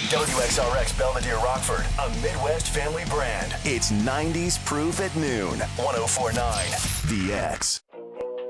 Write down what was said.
WXRX Belvedere Rockford, a Midwest family brand. It's 90s proof at noon. 104.9 The X.